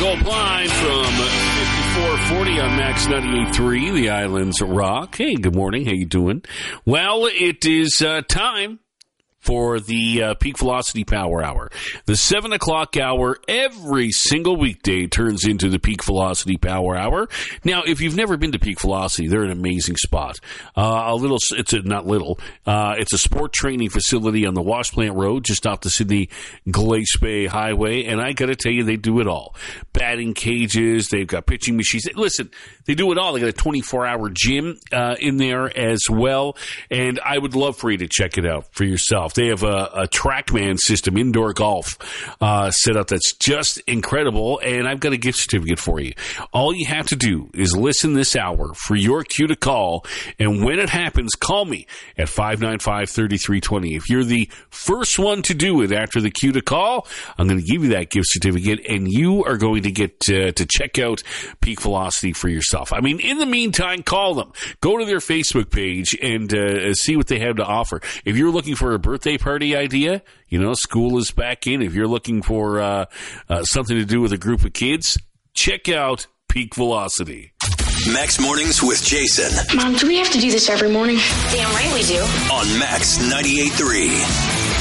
Blind from 5440 on Max 98.3, the Islands Rock. Hey, good morning. How you doing? Well, it is time for the Peak Velocity Power Hour. The 7 o'clock hour every single weekday turns into the Peak Velocity Power Hour. Now, if you've never been to Peak Velocity, they're an amazing spot. It's a sport training facility on the Wash Plant Road, just off the Sydney Glace Bay Highway, and I got to tell you, they do it all. Batting cages, they've got pitching machines. Listen, they do it all. They got a 24-hour gym in there as well, and I would love for you to check it out for yourself. They have a TrackMan system, indoor golf set up that's just incredible, and I've got a gift certificate for you. All you have to do is listen this hour for your cue to call, and when it happens, call me at 595-3320. If you're the first one to do it after the cue to call, I'm going to give you that gift certificate, and you are going to get to check out Peak Velocity for yourself. I mean, in the meantime, call them. Go to their Facebook page and see what they have to offer. If you're looking for a birthday party idea, you know, school is back in. If you're looking for something to do with a group of kids, check out Peak Velocity. Max Mornings with Jason. Mom, do we have to do this every morning? Damn right we do. On Max 98.3.